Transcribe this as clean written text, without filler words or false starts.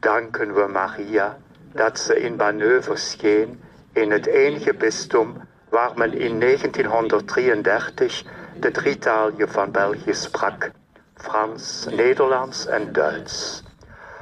danken we Maria dat ze in Banneux verscheen in het enige bisdom waar men in 1933 de drietaalje van België sprak, Frans, Nederlands en Duits.